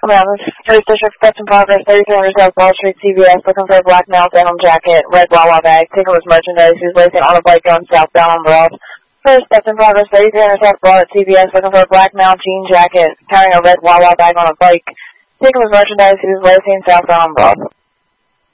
First District, steps in progress, 3300 South Wall Street, CVS, looking for a black male denim jacket, red Wawa bag, ticket was merchandise, he was racing on a bike going southbound on Broad. First, steps in progress, 3300 South Broad at CVS, looking for a black male jean jacket, carrying a red Wawa bag on a bike, ticket was merchandise, he was racing southbound on Broad.